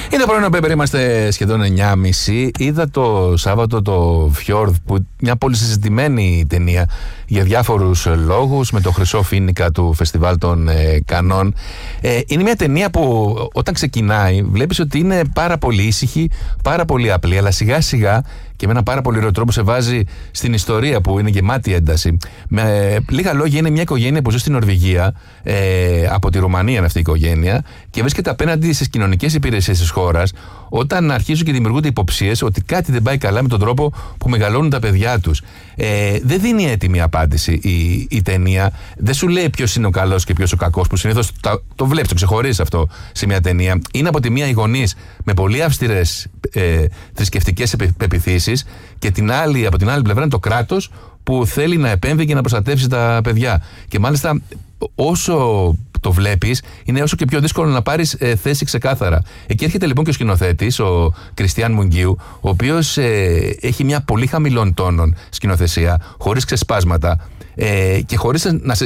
Είναι πρωινό Πέπερ, είμαστε σχεδόν 9.30. Είδα το Σάββατο το Fjord, που μια πολύ συζητημένη ταινία για διάφορους λόγους, με το χρυσό φοίνικα του φεστιβάλ των Κανών. Είναι μια ταινία που όταν ξεκινάει βλέπεις ότι είναι πάρα πολύ ήσυχη, πάρα πολύ απλή, αλλά σιγά σιγά και με ένα πάρα πολύ ωραίο τρόπο σε βάζει στην ιστορία που είναι γεμάτη ένταση. Με λίγα λόγια, είναι μια οικογένεια που ζει στην Νορβηγία, από τη Ρουμανία είναι αυτή η οικογένεια, και βρίσκεται απέναντι στις κοινωνικές υπηρεσίες της χώρας, όταν αρχίζουν και δημιουργούνται υποψίες ότι κάτι δεν πάει καλά με τον τρόπο που μεγαλώνουν τα παιδιά τους. Δεν δίνει έτοιμη απάντηση η ταινία. Δεν σου λέει ποιος είναι ο καλός και ποιος ο κακός, που συνήθως το βλέπεις, το ξεχωρίζεις αυτό σε μια ταινία. Είναι από τη μία οι γονείς με πολύ αυστηρές θρησκευτικές πεποιθήσεις, και από την άλλη πλευρά είναι το κράτος που θέλει να επέμβει και να προστατεύσει τα παιδιά. Και μάλιστα όσο το βλέπεις, είναι όσο και πιο δύσκολο να πάρεις θέση ξεκάθαρα. Εκεί έρχεται λοιπόν και ο σκηνοθέτης, ο Κριστιαν Μουγγίου, ο οποίος έχει μια πολύ χαμηλών τόνων σκηνοθεσία, χωρίς ξεσπάσματα, και χωρίς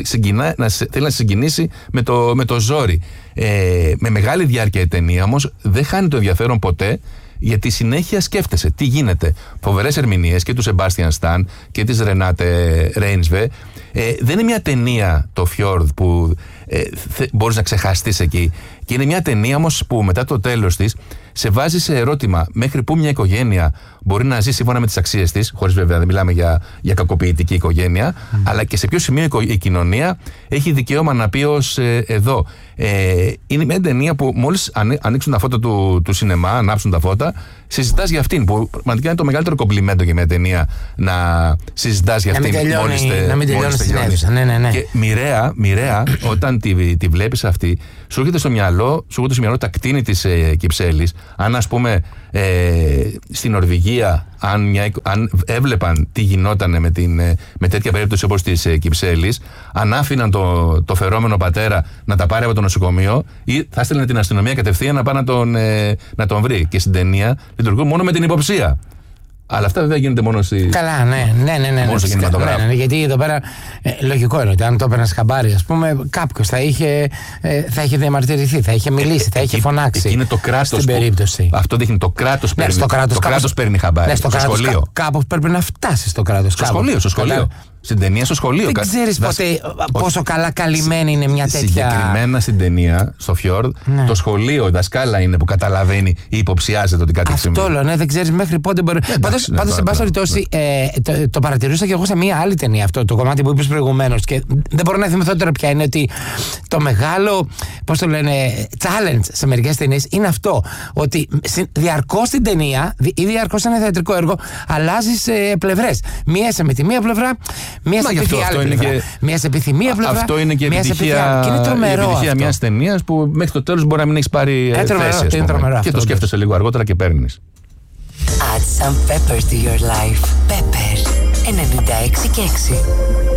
να θέλει να συγκινήσει με το ζόρι. Με μεγάλη διάρκεια η ταινία όμως δεν χάνει το ενδιαφέρον ποτέ, γιατί συνέχεια σκέφτεσαι τι γίνεται. Φοβερές ερμηνείες και του Σεμπάστιαν Σταν και της Ρενάτε Ρέινσβε. Δεν είναι μια ταινία το Fjord που μπορείς να ξεχαστείς εκεί. Και είναι μια ταινία όμως που μετά το τέλος της σε βάζει σε ερώτημα μέχρι πού μια οικογένεια μπορεί να ζει σύμφωνα με τις αξίες της, χωρίς βέβαια δεν μιλάμε για κακοποιητική οικογένεια, αλλά και σε ποιο σημείο η κοινωνία έχει δικαίωμα να πει ως εδώ. Είναι μια ταινία που μόλις ανοίξουν τα φώτα του σινεμά, ανάψουν τα φώτα, συζητάς για αυτήν, που πραγματικά είναι το μεγαλύτερο κομπλιμέντο για μια ταινία, να συζητάς για αυτήν να μην τελειώνει στην αίθουσα. Ναι. Και μοιραία όταν τη βλέπεις αυτή, σου έρχεται στο μυαλό τα κτίνη της Κυψέλης. Αν ας πούμε στην Νορβηγία, αν έβλεπαν τι γινόταν με τέτοια περίπτωση όπως της Κυψέλης, αν άφηναν το φερόμενο πατέρα να τα πάρει από το νοσοκομείο, ή θα έστελνε την αστυνομία κατευθείαν να πάει να τον βρει. Και στην ταινία λειτουργούν μόνο με την υποψία. Αλλά αυτά βέβαια γίνονται μόνο στη. Καλά, ναι. Μόνο στο κινηματογράφο. Ναι, γιατί εδώ πέρα λογικό είναι ότι αν το έπαιρνε χαμπάρι, ας πούμε, κάποιος θα είχε διαμαρτυρηθεί, θα είχε μιλήσει, θα είχε φωνάξει. Εκεί είναι το κράτος. Στην περίπτωση. Αυτό δείχνει το κράτος παίρνει. Το κράτος παίρνει χαμπάρι. Ναι, στο σχολείο. Κάπως πρέπει να φτάσει στο κράτος. Στο σχολείο. Στην ταινία στο σχολείο. Δεν ξέρεις ποτέ πόσο καλά καλυμμένη είναι μια τέτοια. Συγκεκριμένα στην ταινία, στο Fjord, το σχολείο, η δασκάλα είναι που καταλαβαίνει ή υποψιάζεται ότι κάτι συμβαίνει. Αυτό λέω, ναι, δεν ξέρεις μέχρι πότε μπορεί. Πάντως, σε πάση περιπτώσει, το παρατηρούσα και εγώ σε μια άλλη ταινία, αυτό το κομμάτι που είπες προηγουμένως, και δεν μπορώ να θυμηθώ τώρα πια. Είναι ότι το μεγάλο, πώς το λένε, challenge σε μερικές ταινίες είναι αυτό. Ότι διαρκώς στην ταινία ή διαρκώς σε ένα θεατρικό έργο αλλάζεις πλευρές. Μία είσαι με τη μία πλευρά. Μία σε επιθυμία πλευρά. Αυτό είναι και η επιτυχία μιας ταινίας που μέχρι το τέλος μπορεί να μην έχεις πάρει θέση. Και το σκέφτεσαι λίγο αργότερα και παίρνεις. Add some pepper to your life. Pepper 96 και 6.